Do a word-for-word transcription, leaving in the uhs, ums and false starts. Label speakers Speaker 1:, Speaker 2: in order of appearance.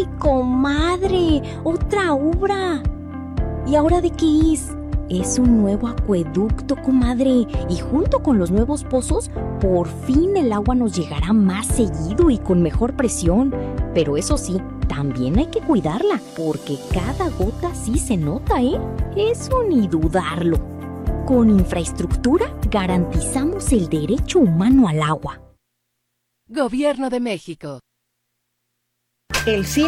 Speaker 1: comadre! ¡Otra obra! ¿Y ahora de qué es? Es un nuevo acueducto, comadre. Y junto con los nuevos pozos, por fin el agua nos llegará más seguido y con mejor presión. Pero eso sí, también hay que cuidarla, porque cada gota sí se nota, ¿eh? Eso ni dudarlo. Con infraestructura garantizamos el derecho humano al agua.
Speaker 2: Gobierno de México.
Speaker 3: El cine